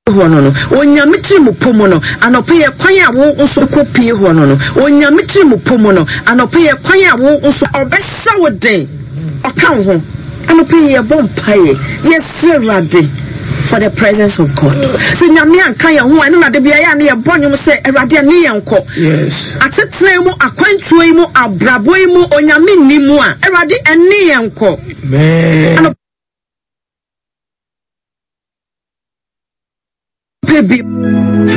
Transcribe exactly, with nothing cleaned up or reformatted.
hono no onyametri mu pomo no anope ye kwan a wo nso kopie hono no onyametri mu pomo no anope ye kwan a wo nso obehya wo den okan ho anope ye bompaye yes rade for the presence of God. Se nyame anka ye ho ene na de bia ya na ye bonyum se erade ne ye nko. Yes. Atetena mu akwantuo mu abrabo mu onyame nimu a erade ene ye nko. Man. Baby